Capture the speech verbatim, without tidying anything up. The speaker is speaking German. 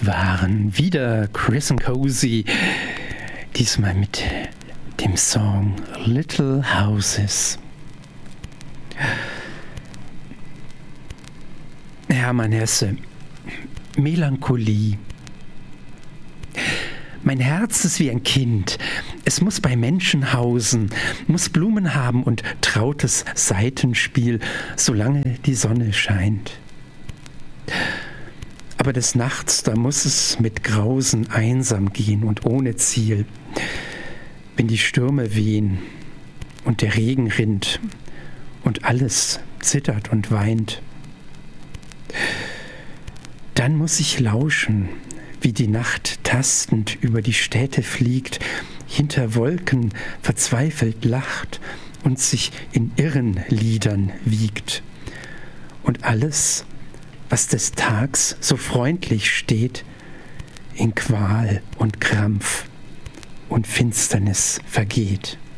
waren wieder Chris and Cosy, diesmal mit dem Song Little Houses. Hermann Hesse, Melancholie. Mein Herz ist wie ein Kind, es muss bei Menschen hausen, muss Blumen haben und trautes Saitenspiel, solange die Sonne scheint. Aber des Nachts, da muss es mit Grausen einsam gehen und ohne Ziel, wenn die Stürme wehen und der Regen rinnt und alles zittert und weint. Dann muss ich lauschen, wie die Nacht tastend über die Städte fliegt, hinter Wolken verzweifelt lacht und sich in irren Liedern wiegt. Und alles, was des Tags so freundlich steht, in Qual und Krampf und Finsternis vergeht.